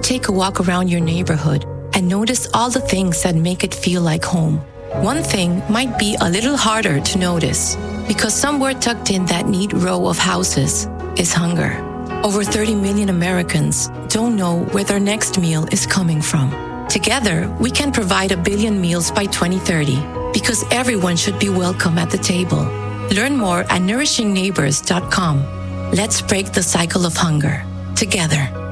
take a walk around your neighborhood and notice all the things that make it feel like home. One thing might be a little harder to notice because somewhere tucked in that neat row of houses is hunger. Over 30 million Americans don't know where their next meal is coming from. Together, we can provide 1 billion meals by 2030 because everyone should be welcome at the table. Learn more at nourishingneighbors.com. Let's break the cycle of hunger together.